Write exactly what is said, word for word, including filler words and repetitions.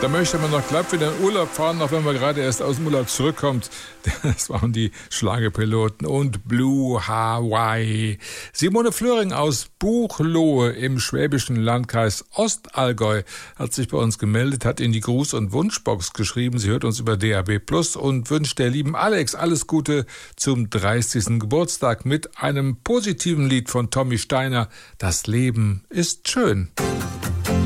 Da möchte man noch glatt wieder in Urlaub fahren, auch wenn man gerade erst aus dem Urlaub zurückkommt. Das waren die Schlagerpiloten und Blue Hawaii. Simone Flöring aus Buchloe im schwäbischen Landkreis Ostallgäu hat sich bei uns gemeldet, hat in die Gruß- und Wunschbox geschrieben. Sie hört uns über D A B Plus und wünscht der lieben Alex alles Gute zum dreißigsten Geburtstag mit einem positiven Lied von Tommy Steiner. Das Leben ist schön.